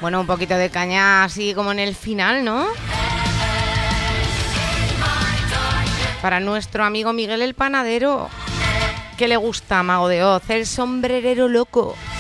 Bueno, un poquito de caña así como en el final, ¿no? Para nuestro amigo Miguel el Panadero, que le gusta Mago de Oz, el sombrerero loco.